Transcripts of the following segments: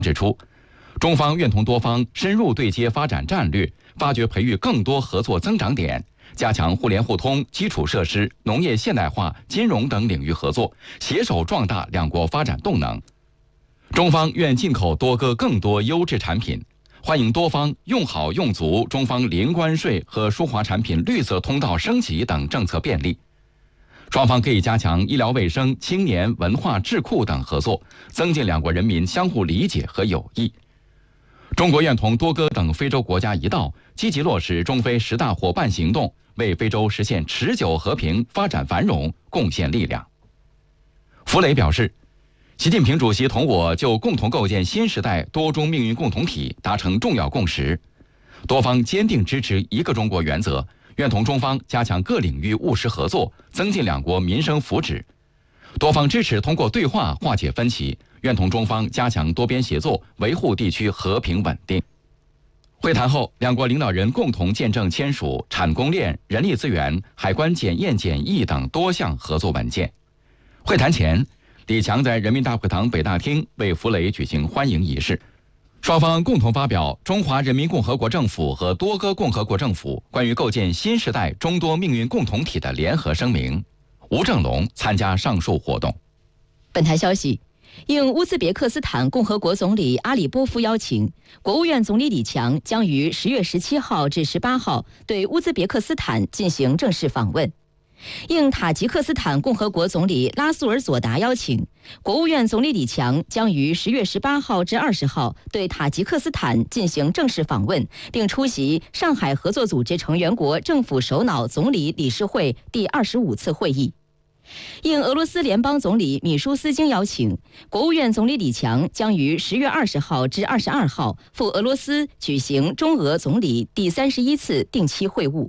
指出，中方愿同多方深入对接发展战略，发掘培育更多合作增长点，加强互联互通、基础设施、农业现代化、金融等领域合作，携手壮大两国发展动能。中方愿进口多个更多优质产品，欢迎多方用好用足中方零关税和舒华产品绿色通道升级等政策便利。双方可以加强医疗卫生、青年、文化、智库等合作，增进两国人民相互理解和友谊。中国愿同多哥等非洲国家一道，积极落实中非10大伙伴行动，为非洲实现持久和平、发展繁荣贡献力量。弗雷表示，习近平主席同我就共同构建新时代多中命运共同体达成重要共识，多方坚定支持一个中国原则，愿同中方加强各领域务实合作，增进两国民生福祉。多方支持通过对话化解分歧，愿同中方加强多边协作，维护地区和平稳定。会谈后，两国领导人共同见证签署产供链、人力资源、海关检验检疫等多项合作文件。会谈前，李强在人民大会堂北大厅为弗雷举行欢迎仪式。双方共同发表《中华人民共和国政府和多哥共和国政府关于构建新时代中多命运共同体的联合声明》。吴正龙参加上述活动。 本台消息，应乌兹别克斯坦共和国总理阿里波夫邀请，国务院总理李强将于10月17号至18号对乌兹别克斯坦进行正式访问。应塔吉克斯坦共和国总理拉苏尔佐达邀请，国务院总理李强将于10月18号至20号对塔吉克斯坦进行正式访问，并出席上海合作组织成员国政府首脑总理理事会第25次会议。应俄罗斯联邦总理米舒斯京邀请，国务院总理李强将于10月20号至22号赴俄罗斯举行中俄总理第31次定期会晤。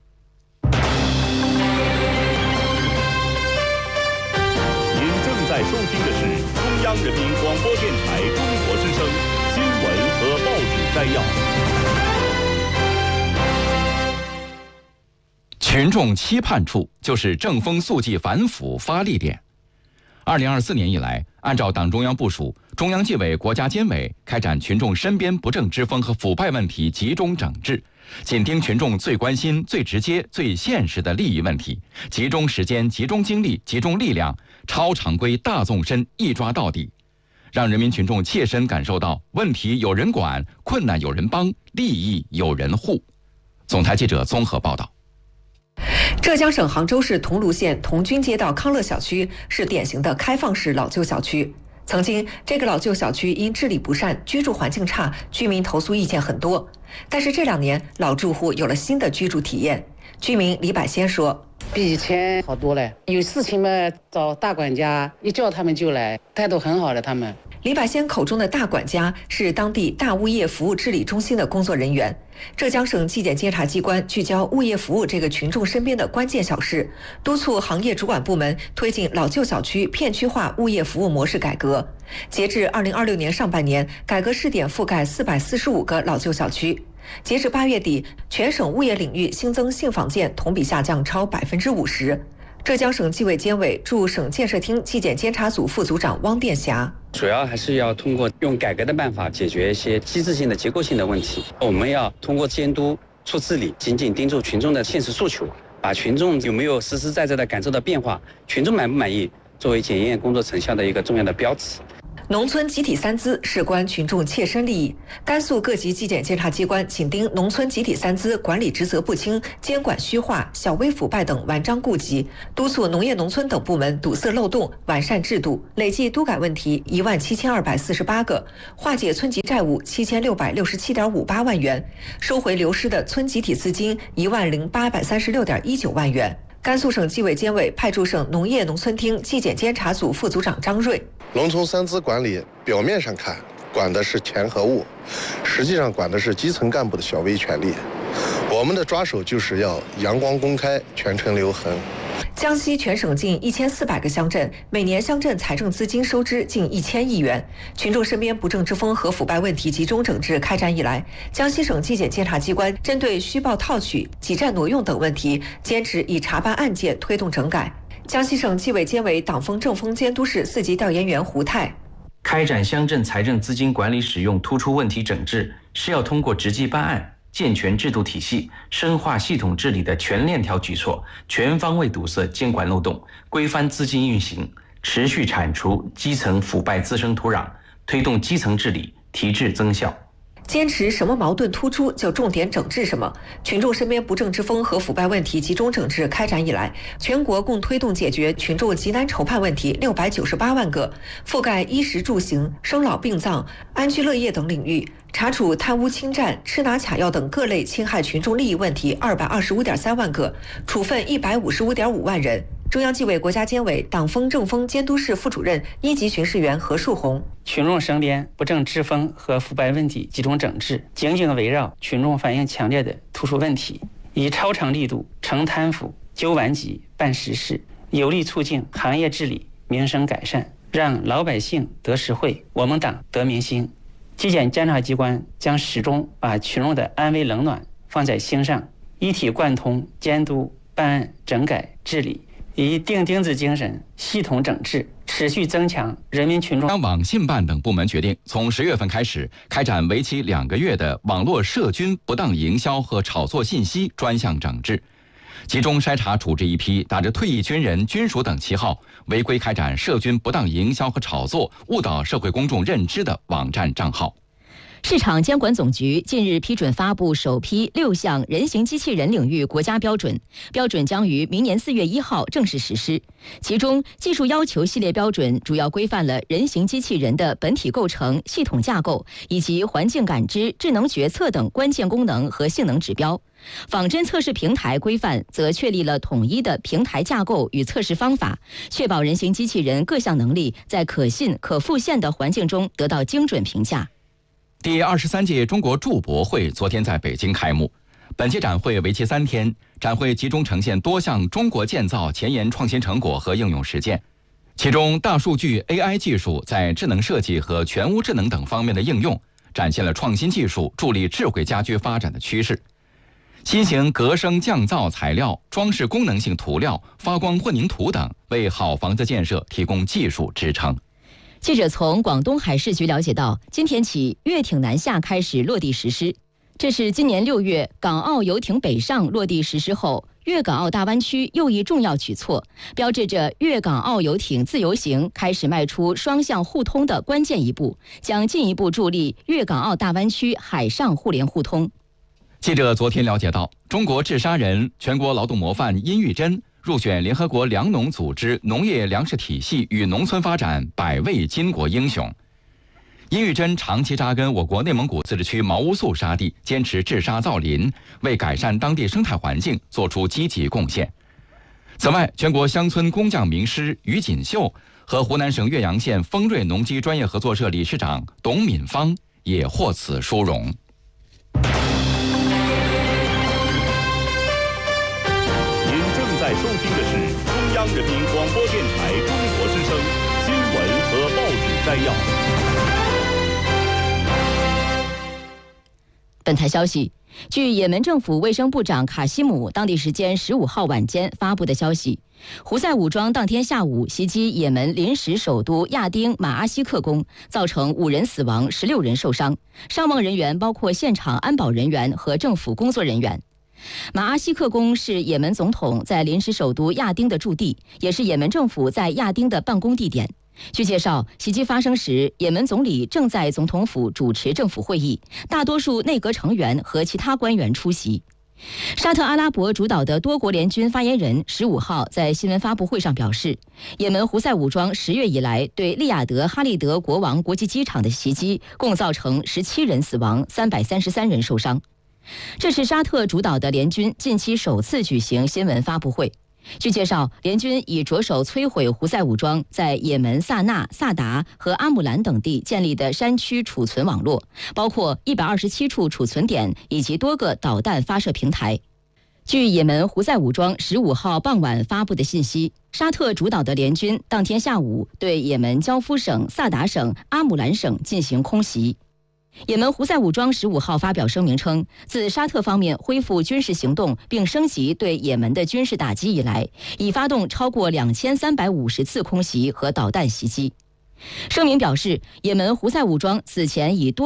在收听的是中央人民广播电台中国之声新闻和报纸摘要。 群众期盼处就是正风肃纪反腐发力点。2024年以来，按照党中央部署，中央纪委国家监委开展群众身边不正之风和腐败问题集中整治，紧盯群众最关心、最直接、最现实的利益问题，集中时间、集中精力、集中力量，超常规大纵深一抓到底，让人民群众切身感受到问题有人管、困难有人帮、利益有人护。总台记者综合报道。 浙江省杭州市桐庐县桐军街道康乐小区是典型的开放式老旧小区。曾经，这个老旧小区因治理不善、居住环境差，居民投诉意见很多。但是这2年，老住户有了新的居住体验。居民李百先说：“ 比以前好多了，有事情嘛找大管家，一叫他们就来，态度很好的他们。” 李百先口中的大管家是当地大物业服务治理中心的工作人员。浙江省纪检监察机关聚焦物业服务这个群众身边的关键小事，督促行业主管部门推进老旧小区片区化物业服务模式改革。截至2026年上半年，改革试点覆盖445个老旧小区。截至8月底，全省物业领域新增信访件同比下降超50%。浙江省纪委监委驻省建设厅纪检监察组副组长汪殿霞： 主要还是要通过用改革的办法解决一些机制性的、结构性的问题。我们要通过监督、促治理，紧紧盯住群众的现实诉求，把群众有没有实实在在的感受到变化，群众满不满意，作为检验工作成效的一个重要的标尺。 农村集体三资事关群众切身利益，甘肃各级纪检监察机关紧盯农村集体三资管理职责不清、监管虚化、小微腐败等顽瘴痼疾，督促农业农村等部门堵塞漏洞、完善制度，累计督改问题17248个，化解村级债务7667.58万元，收回流失的村集体资金10836.19万元。甘肃省纪委监委派驻省农业农村厅纪检监察组副组长张瑞： 农村三资管理表面上看管的是钱和物，实际上管的是基层干部的小微权利。我们的抓手就是要阳光公开，全程留痕。 江西全省近1400个乡镇，每年乡镇财政资金收支近1000亿元。群众身边不正之风和腐败问题集中整治开展以来，江西省纪检监察机关针对虚报套取、挤占挪用等问题，坚持以查办案件推动整改。江西省纪委监委党风政风监督室4级调研员胡泰： 开展乡镇财政资金管理使用突出问题整治，是要通过直击办案、健全制度体系、深化系统治理的全链条举措，全方位堵塞监管漏洞，规范资金运行，持续铲除基层腐败滋生土壤，推动基层治理提质增效。 坚持什么矛盾突出就重点整治什么。群众身边不正之风和腐败问题集中整治开展以来，全国共推动解决群众急难愁盼问题698万个，覆盖衣食住行、生老病葬、安居乐业等领域，查处贪污侵占、吃拿卡要等各类侵害群众利益问题225.3万个，处分155.5万人。中央纪委国家监委党风政风监督室副主任1级巡视员何树红： 群众身边不正之风和腐败问题集中整治，紧紧围绕群众反映强烈的突出问题，以超长力度惩贪腐、纠顽疾、办实事，有力促进行业治理、民生改善，让老百姓得实惠，我们党得民心。纪检监察机关将始终把群众的安危冷暖放在心上，一体贯通监督、办案、整改、治理，以钉钉子精神系统整治，持续增强人民群众。 网信办等部门决定，从10月份开始开展为期2个月的网络涉军不当营销和炒作信息专项整治，集中筛查处置一批打着退役军人、军属等旗号，违规开展涉军不当营销和炒作、误导社会公众认知的网站账号。 市场监管总局近日批准发布首批6项人形机器人领域国家标准，标准将于明年4月1号正式实施。其中，技术要求系列标准主要规范了人形机器人的本体构成、系统架构以及环境感知、智能决策等关键功能和性能指标。仿真测试平台规范则确立了统一的平台架构与测试方法，确保人形机器人各项能力在可信、可复现的环境中得到精准评价。 第23届中国铸博会昨天在北京开幕。本届展会为期3天，展会集中呈现多项中国建造前沿创新成果和应用实践。其中，大数据 AI 技术在智能设计和全屋智能等方面的应用，展现了创新技术助力智慧家居发展的趋势。新型隔声降噪材料、装饰功能性涂料、发光混凝土等，为好房子建设提供技术支撑。 记者从广东海事局了解到，今天起粤艇南下开始落地实施。这是今年6月港澳游艇北上落地实施后，粤港澳大湾区又一重要举措，标志着粤港澳游艇自由行开始迈出双向互通的关键一步，将进一步助力粤港澳大湾区海上互联互通。 记者昨天了解到，中国治沙人、全国劳动模范殷玉珍入选联合国粮农组织农业粮食体系与农村发展100位巾帼英雄。殷玉珍长期扎根我国内蒙古自治区毛乌素沙地，坚持治沙造林，为改善当地生态环境做出积极贡献。此外，全国乡村工匠名师于锦绣和湖南省岳阳县丰瑞农机专业合作社理事长董敏芳也获此殊荣。 您正在收听的是中央人民广播电台中国之声新闻和报纸摘要。 本台消息，据也门政府卫生部长卡西姆当地时间15号晚间发布的消息，胡塞武装当天下午袭击也门临时首都亚丁马阿西克宫，造成5人死亡、16人受伤，伤亡人员包括现场安保人员和政府工作人员。马阿西克宫是也门总统在临时首都亚丁的驻地，也是也门政府在亚丁的办公地点。据介绍，袭击发生时，也门总理正在总统府主持政府会议，大多数内阁成员和其他官员出席。沙特阿拉伯主导的多国联军发言人15号在新闻发布会上表示，也门胡塞武装10月以来对利雅得哈利德国王国际机场的袭击，共造成17人死亡、333人受伤。这是沙特主导的联军近期首次举行新闻发布会。据介绍，联军已着手摧毁胡塞武装在也门萨那、萨达和阿姆兰等地建立的山区储存网络，包括127处储存点以及多个导弹发射平台。据也门胡塞武装15号傍晚发布的信息，沙特主导的联军当天下午对也门焦夫省、萨达省、阿姆兰省进行空袭。也门胡塞武装15号发表声明称，自沙特方面恢复军事行动并升级对也门的军事打击以来，已发动超过2350次空袭和导弹袭击。 声明表示，也门胡塞武装此前以多